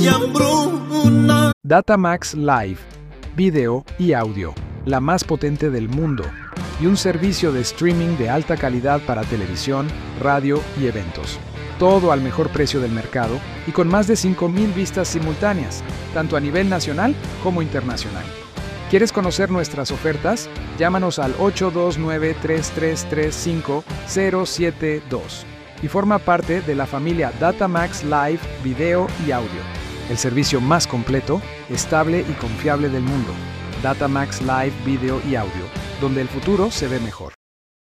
Datamax Live, video y audio, la más potente del mundo, y un servicio de streaming de alta calidad para televisión, radio y eventos. Todo al mejor precio del mercado y con más de 5,000 vistas simultáneas, tanto a nivel nacional como internacional. ¿Quieres conocer nuestras ofertas? Llámanos al 829-3335-072 y forma parte de la familia Datamax Live, video y audio, el servicio más completo, estable y confiable del mundo. Datamax Live, video y audio, donde el futuro se ve mejor.